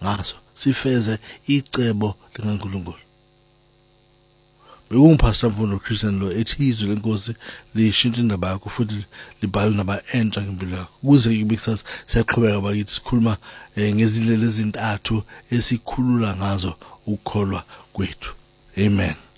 ngaso sifeze icebo likaNkulunkulu. Bekungipastor Mfundo Christian Lo ethi izwi lenkosi lishintsha indaba yakho futhi libhala indaba entsha ngempilo yakho. Kuze kube kusasa siyaqhubeka bakithi sikhuluma ngezindlela ezintathu esikhulula ngazo ukukholwa kwethu. Amen.